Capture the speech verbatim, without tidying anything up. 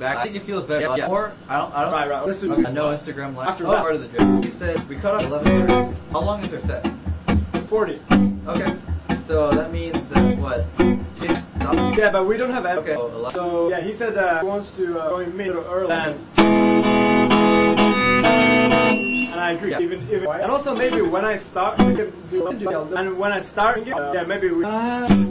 back. I think it feels better. Yeah. Or I don't. I don't. Right, right. Listen. Okay. No Instagram live. After oh, that. part of the trip. He said we cut off eleven thirty. How long is our set? Forty. Okay. So that means uh, what? Yeah, but we don't have any. Okay. So yeah, he said uh, he wants to uh, join me a little early. And, and I agree. Yeah. Even even. And also maybe when I start, we can do, and when I start, uh, yeah, maybe we. Uh,